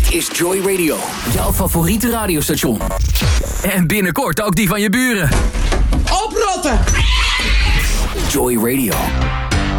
is Joy Radio. Jouw favoriete radiostation. En binnenkort ook die van je buren. Oprotten! Joy Radio.